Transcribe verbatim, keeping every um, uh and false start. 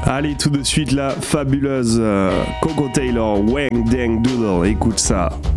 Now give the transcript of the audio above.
Allez, tout de suite la fabuleuse euh, Coco Taylor, Wang Dang Doodle, écoute ça.